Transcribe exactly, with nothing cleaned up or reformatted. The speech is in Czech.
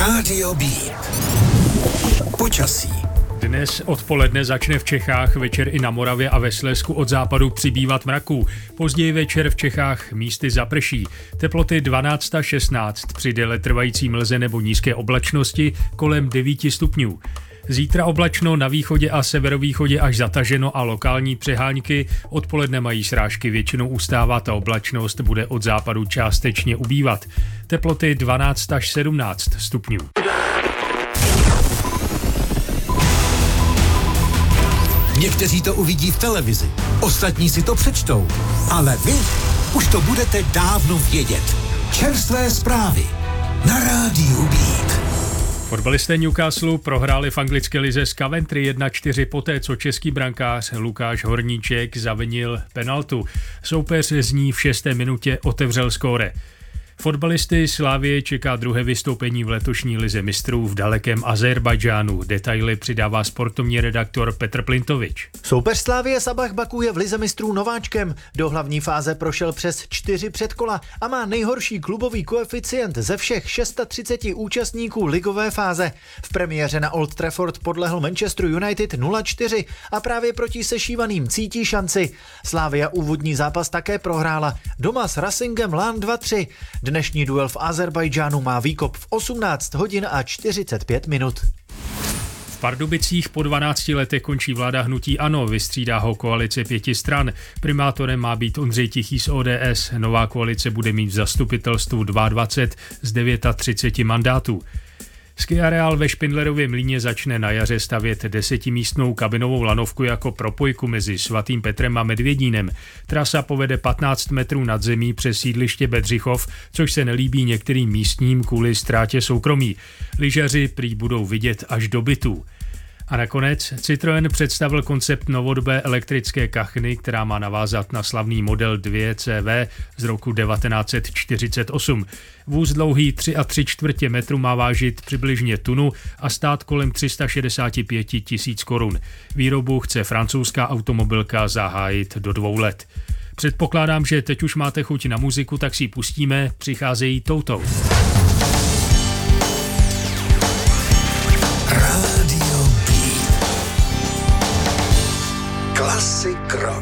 Rádio B. Počasí. Dnes odpoledne začne v Čechách, večer i na Moravě a ve Slezsku od západu přibývat mraků. Později večer v Čechách místy zaprší. Teploty dvanáct až šestnáct, při déle trvající mlze nebo nízké oblačnosti kolem devět stupňů. Zítra oblačno, na východě a severovýchodě až zataženo a lokální přehánky. Odpoledne mají srážky většinou ustávat a oblačnost bude od západu částečně ubývat. Teploty dvanáct až sedmnáct stupňů. Někteří to uvidí v televizi, ostatní si to přečtou, ale vy už to budete dávno vědět. Čerstvé zprávy na Rádiu Beat. Fotbalisté Newcastle prohráli v anglické lize s Coventry jedna čtyři poté, co český brankář Lukáš Horníček zavinil penaltu. Soupeř z ní v šesté minutě otevřel skóre. Fotbalisty Slavie čeká druhé vystoupení v letošní lize mistrů v dalekém Azerbajdžánu. Detaily přidává sportovní redaktor Petr Plintovič. Soupeř Slavie Sabah Baku je v lize mistrů nováčkem. Do hlavní fáze prošel přes čtyři předkola a má nejhorší klubový koeficient ze všech třicet šest účastníků ligové fáze. V premiéře na Old Trafford podlehl Manchester United nula čtyři a právě proti sešívaným cítí šanci. Slavia úvodní zápas také prohrála. Doma s Racingem Lán dva tři. Dnešní duel v Azerbajdžánu má výkop v osmnáct hodin a čtyřicet pět minut. V Pardubicích po dvanácti letech končí vláda hnutí ANO, vystřídá ho koalice pěti stran. Primátorem má být Ondřej Tichý z O D S. Nová koalice bude mít v zastupitelstvu dvacet dva z třiceti devíti mandátů. Ski areál ve Špindlerově mlýně začne na jaře stavět desetimístnou kabinovou lanovku jako propojku mezi Svatým Petrem a Medvědínem. Trasa povede patnáct metrů nad zemí přes sídliště Bedřichov, což se nelíbí některým místním kvůli ztrátě soukromí. Lyžaři prý budou vidět až do bytů. A nakonec Citroën představil koncept novodobé elektrické kachny, která má navázat na slavný model dva C V z roku devatenáct set čtyřicet osm. Vůz dlouhý tři a tři čtvrtě metru má vážit přibližně tunu a stát kolem tři sta šedesát pět tisíc korun. Výrobu chce francouzská automobilka zahájit do dvou let. Předpokládám, že teď už máte chuť na muziku, tak si ji pustíme, přicházejí toutou. Rádio B. Klasik rock.